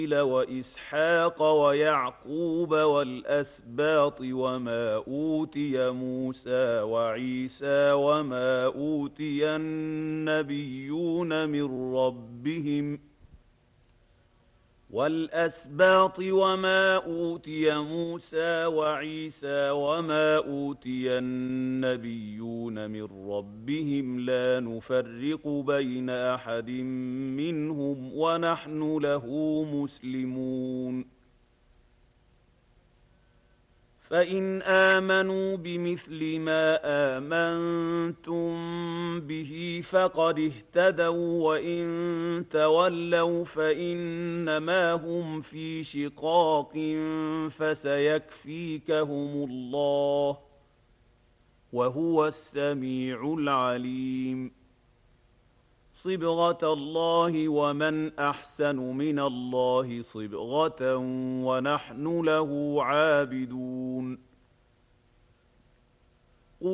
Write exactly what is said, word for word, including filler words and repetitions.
وإسحاق ويعقوب والأسباط وما أوتي موسى وعيسى وما أوتي النبيون من ربهم والأسباط وما أوتي موسى وعيسى وما أوتي النبيون من ربهم لا نفرق بين أحد منهم ونحن له مسلمون فإن آمنوا بمثل ما آمنتم به فقد اهتدوا وإن تولوا فإنما هم في شقاق فسيكفيكهم الله وهو السميع العليم صبغة الله ومن أحسن من الله صبغة ونحن له عابدون